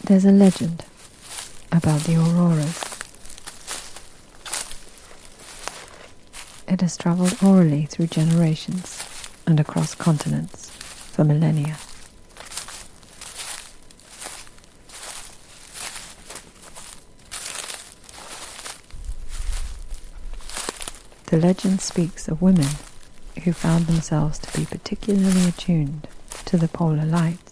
There's a legend about the auroras. It has traveled orally through generations and across continents for millennia. The legend speaks of women who found themselves to be particularly attuned to the polar light.